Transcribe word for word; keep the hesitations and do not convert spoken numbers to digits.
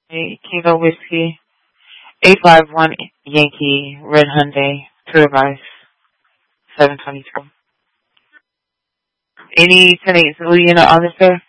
Kilo Whiskey, eight five one Yankee, Red Hyundai, two advice, seven twenty-two. Any ten eight Zillion or others there?